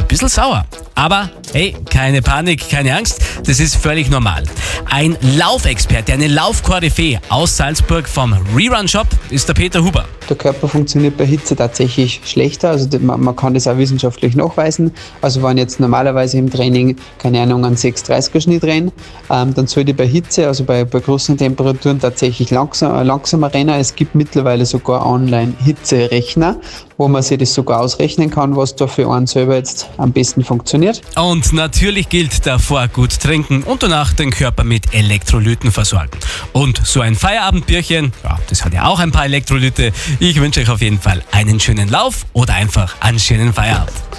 bisschen sauer. Aber hey, keine Panik, keine Angst, das ist völlig normal. Ein Laufexperte, eine Laufkoryphäe aus Salzburg vom Rerun Shop ist der Peter Huber. Der Körper funktioniert bei Hitze tatsächlich schlechter, also man kann das auch wissenschaftlich nachweisen. Also wenn jetzt normalerweise im Training, keine Ahnung, einen 6:30er Schnitt rennen, dann sollte ich bei Hitze, also bei großen Temperaturen tatsächlich langsamer rennen. Es gibt mittlerweile sogar online Hitzerechner, wo man sich das sogar ausrechnen kann, was da für einen selber jetzt am besten funktioniert. Und natürlich gilt davor gut trinken und danach den Körper mit Elektrolyten versorgen. Und so ein Feierabendbierchen, ja, das hat ja auch ein paar Elektrolyte. Ich wünsche euch auf jeden Fall einen schönen Lauf oder einfach einen schönen Feierabend.